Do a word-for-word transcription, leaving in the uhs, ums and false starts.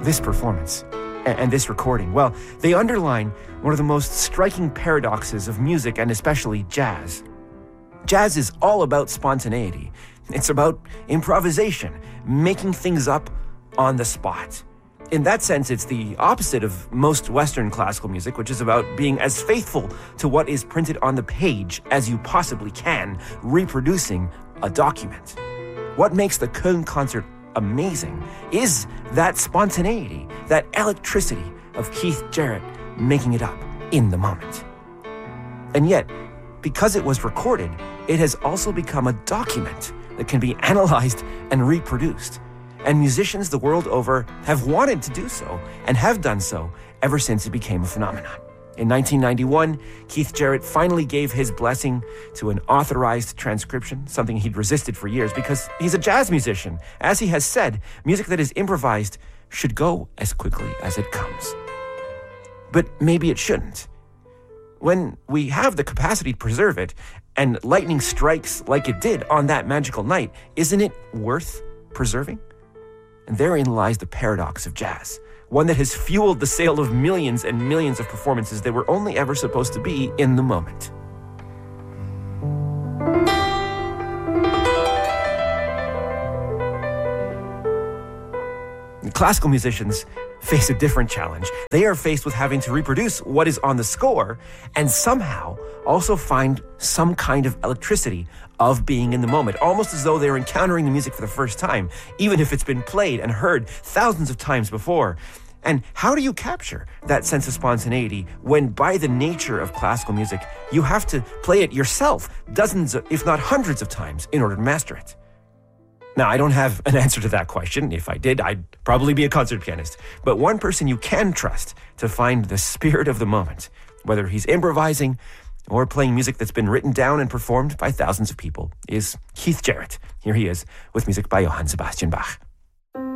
this performance and, and this recording? Well, they underline one of the most striking paradoxes of music and especially jazz. Jazz is all about spontaneity. It's about improvisation, making things up on the spot. In that sense, it's the opposite of most Western classical music, which is about being as faithful to what is printed on the page as you possibly can, reproducing a document. What makes the Köln concert amazing is that spontaneity, that electricity of Keith Jarrett making it up in the moment. And yet, because it was recorded, it has also become a document that can be analyzed and reproduced. And musicians the world over have wanted to do so and have done so ever since it became a phenomenon. In nineteen ninety-one, Keith Jarrett finally gave his blessing to an authorized transcription, something he'd resisted for years because he's a jazz musician. As he has said, music that is improvised should go as quickly as it comes. But maybe it shouldn't. When we have the capacity to preserve it and lightning strikes like it did on that magical night, isn't it worth preserving? And therein lies the paradox of jazz, one that has fueled the sale of millions and millions of performances that were only ever supposed to be in the moment. Classical musicians face a different challenge. They are faced with having to reproduce what is on the score and somehow also find some kind of electricity of being in the moment, almost as though they're encountering the music for the first time, even if it's been played and heard thousands of times before. And how do you capture that sense of spontaneity when, by the nature of classical music, you have to play it yourself dozens, if not hundreds of times in order to master it? Now, I don't have an answer to that question. If I did, I'd probably be a concert pianist. But one person you can trust to find the spirit of the moment, whether he's improvising or playing music that's been written down and performed by thousands of people, is Keith Jarrett. Here he is with music by Johann Sebastian Bach.